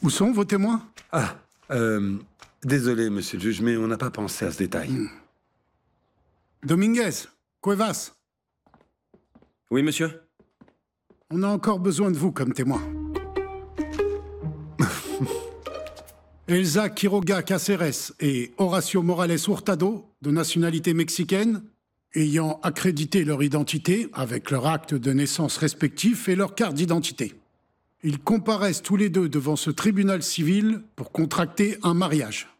Où sont vos témoins? Ah, désolé, monsieur le juge, mais on n'a pas pensé à ce détail. Dominguez, Cuevas, Oui, monsieur. on a encore besoin de vous comme témoin. Elsa Quiroga Caceres et Horacio Morales Hurtado, de nationalité mexicaine, ayant accrédité leur identité avec leur acte de naissance respectif et leur carte d'identité. Ils comparaissent tous les deux devant ce tribunal civil pour contracter un mariage.